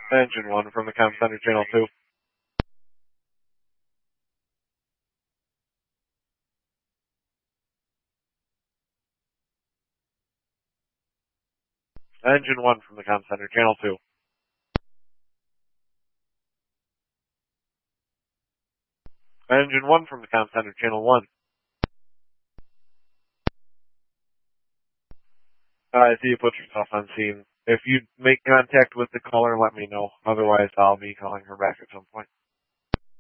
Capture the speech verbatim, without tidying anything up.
Engine one from the comm center, channel two. Engine one from the comm center, channel two. Engine one from the comm center, channel one. I see you put yourself on scene. If you make contact with the caller, let me know. Otherwise, I'll be calling her back at some point.